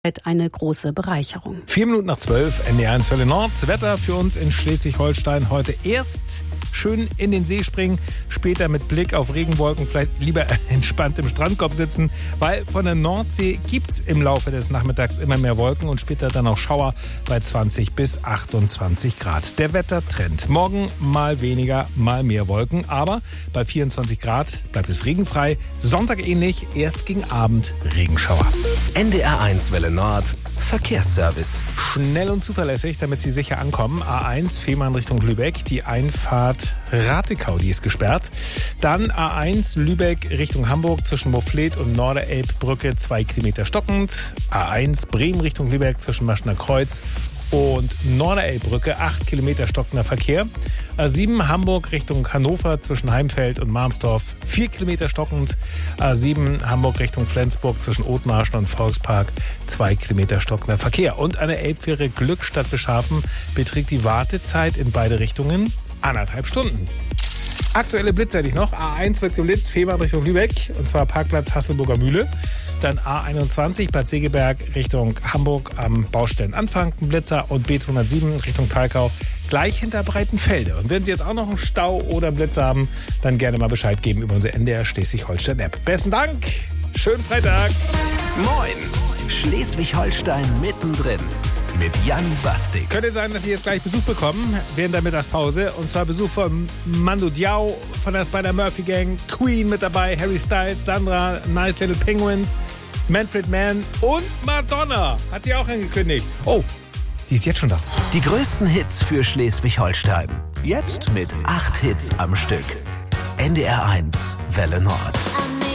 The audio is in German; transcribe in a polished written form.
eine große Bereicherung. 11:04, NDR1 Welle Nord. Wetter für uns in Schleswig-Holstein heute erst schön in den See springen, später mit Blick auf Regenwolken vielleicht lieber entspannt im Strandkorb sitzen, weil von der Nordsee gibt es im Laufe des Nachmittags immer mehr Wolken und später dann auch Schauer bei 20 bis 28 Grad. Der Wettertrend. Morgen mal weniger, mal mehr Wolken, aber bei 24 Grad bleibt es regenfrei. Sonntag ähnlich, erst gegen Abend Regenschauer. NDR1 Welle Nord Verkehrsservice. Schnell und zuverlässig, damit Sie sicher ankommen. A1 Fehmarn Richtung Lübeck, die Einfahrt Ratekau, die ist gesperrt. Dann A1 Lübeck Richtung Hamburg zwischen Mofflet und Norderelbbrücke 2 Kilometer stockend. A1 Bremen Richtung Lübeck zwischen Maschner Kreuz und Norderelbbrücke 8 Kilometer stockender Verkehr. A7 Hamburg Richtung Hannover zwischen Heimfeld und Marmsdorf 4 Kilometer stockend. A7 Hamburg Richtung Flensburg zwischen Othmarschen und Volkspark 2 Kilometer stockender Verkehr. Und an der Elbfähre Glückstadt Beschafen beträgt die Wartezeit in beide Richtungen 1,5 Stunden. Aktuelle Blitze hätte ich noch. A1 wird geblitzt, Fehmarn Richtung Lübeck, und zwar Parkplatz Hasselburger Mühle. Dann A21 Bad Segeberg Richtung Hamburg am Baustellenanfang ein Blitzer und B207 Richtung Thalkau gleich hinter Breitenfelde. Und wenn Sie jetzt auch noch einen Stau oder einen Blitzer haben, dann gerne mal Bescheid geben über unsere NDR Schleswig-Holstein-App. Besten Dank, schönen Freitag. Moin, Schleswig-Holstein mittendrin. Mit Jan Bastik. Könnte sein, dass Sie jetzt gleich Besuch bekommen während der Mittagspause. Und zwar Besuch von Mando Diao von der Spider-Murphy-Gang, Queen mit dabei, Harry Styles, Sandra, Nice Little Penguins, Manfred Mann und Madonna. Hat sie auch angekündigt. Oh, die ist jetzt schon da. Die größten Hits für Schleswig-Holstein. Jetzt mit 8 Hits am Stück. NDR1 Welle Nord.